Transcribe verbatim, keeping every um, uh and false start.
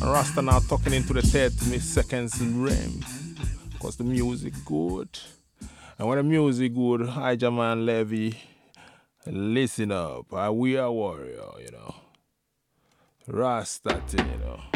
Rasta now talking into the thirty seconds in rhyme. Because the music good. And when the music good, I Jaman Levy, listen up. Uh, we are warrior, you know. Rasta thing, you know.